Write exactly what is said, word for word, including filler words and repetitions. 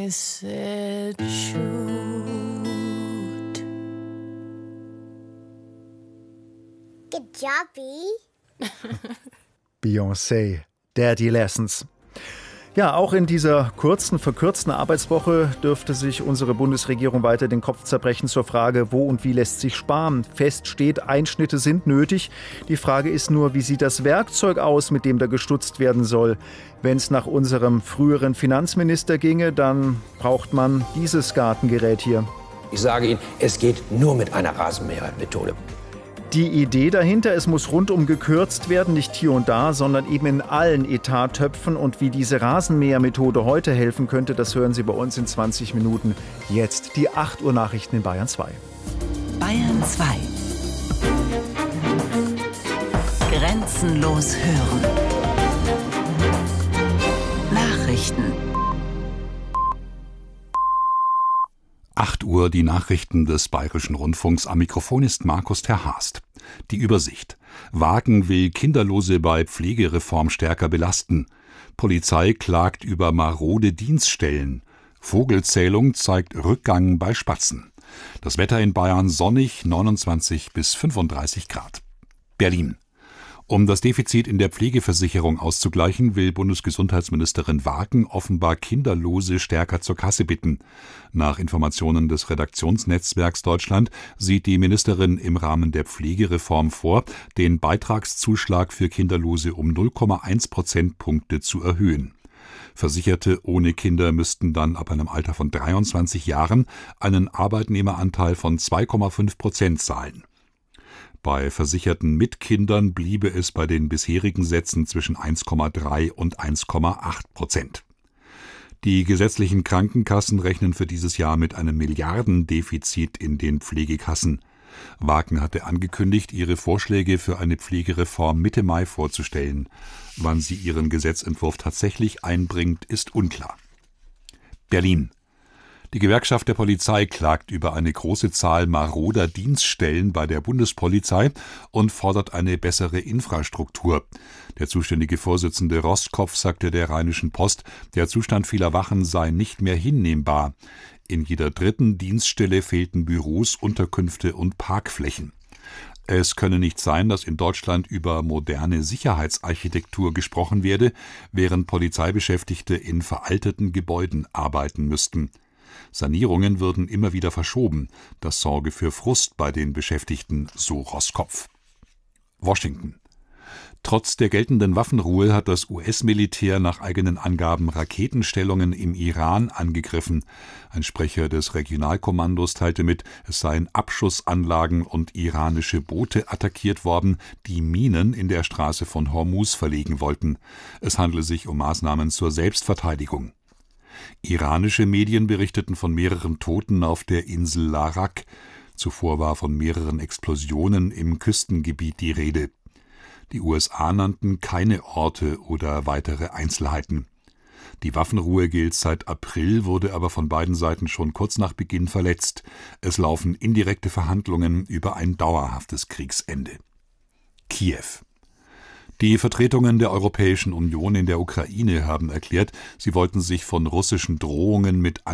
I said shoot. Good job, B. Beyoncé, Daddy Lessons. Ja, auch in dieser kurzen, verkürzten Arbeitswoche dürfte sich unsere Bundesregierung weiter den Kopf zerbrechen zur Frage, wo und wie lässt sich sparen. Fest steht, Einschnitte sind nötig. Die Frage ist nur, wie sieht das Werkzeug aus, mit dem da gestutzt werden soll? Wenn es nach unserem früheren Finanzminister ginge, dann braucht man dieses Gartengerät hier. Ich sage Ihnen, es geht nur mit einer Rasenmähermethode. Die Idee dahinter, es muss rundum gekürzt werden, nicht hier und da, sondern eben in allen Etattöpfen. Und wie diese Rasenmähermethode heute helfen könnte, das hören Sie bei uns in zwanzig Minuten. Jetzt die acht Uhr Nachrichten in Bayern zwei. Bayern zwei. Grenzenlos hören. Nachrichten. acht Uhr die Nachrichten des Bayerischen Rundfunks. Am Mikrofon ist Markus Terhast. Die Übersicht. Wagen will Kinderlose bei Pflegereform stärker belasten. Polizei klagt über marode Dienststellen. Vogelzählung zeigt Rückgang bei Spatzen. Das Wetter in Bayern sonnig, neunundzwanzig bis fünfunddreißig Grad. Berlin. Um das Defizit in der Pflegeversicherung auszugleichen, will Bundesgesundheitsministerin Wagen offenbar Kinderlose stärker zur Kasse bitten. Nach Informationen des Redaktionsnetzwerks Deutschland sieht die Ministerin im Rahmen der Pflegereform vor, den Beitragszuschlag für Kinderlose um null Komma eins Prozentpunkte zu erhöhen. Versicherte ohne Kinder müssten dann ab einem Alter von dreiundzwanzig Jahren einen Arbeitnehmeranteil von zwei Komma fünf Prozent zahlen. Bei Versicherten mit Kindern bliebe es bei den bisherigen Sätzen zwischen eins Komma drei und eins Komma acht Prozent. Die gesetzlichen Krankenkassen rechnen für dieses Jahr mit einem Milliardendefizit in den Pflegekassen. Wagen hatte angekündigt, ihre Vorschläge für eine Pflegereform Mitte Mai vorzustellen. Wann sie ihren Gesetzentwurf tatsächlich einbringt, ist unklar. Berlin. Die Gewerkschaft der Polizei klagt über eine große Zahl maroder Dienststellen bei der Bundespolizei und fordert eine bessere Infrastruktur. Der zuständige Vorsitzende Roskopf sagte der Rheinischen Post, der Zustand vieler Wachen sei nicht mehr hinnehmbar. In jeder dritten Dienststelle fehlten Büros, Unterkünfte und Parkflächen. Es könne nicht sein, dass in Deutschland über moderne Sicherheitsarchitektur gesprochen werde, während Polizeibeschäftigte in veralteten Gebäuden arbeiten müssten. Sanierungen würden immer wieder verschoben. Das sorge für Frust bei den Beschäftigten, so Roskopf. Washington. Trotz der geltenden Waffenruhe hat das U S-Militär nach eigenen Angaben Raketenstellungen im Iran angegriffen. Ein Sprecher des Regionalkommandos teilte mit, es seien Abschussanlagen und iranische Boote attackiert worden, die Minen in der Straße von Hormuz verlegen wollten. Es handle sich um Maßnahmen zur Selbstverteidigung. Iranische Medien berichteten von mehreren Toten auf der Insel Larak. Zuvor war von mehreren Explosionen im Küstengebiet die Rede. Die U S A nannten keine Orte oder weitere Einzelheiten. Die Waffenruhe gilt seit April, wurde aber von beiden Seiten schon kurz nach Beginn verletzt. Es laufen indirekte Verhandlungen über ein dauerhaftes Kriegsende. Kiew. Die Vertretungen der Europäischen Union in der Ukraine haben erklärt, sie wollten sich von russischen Drohungen mit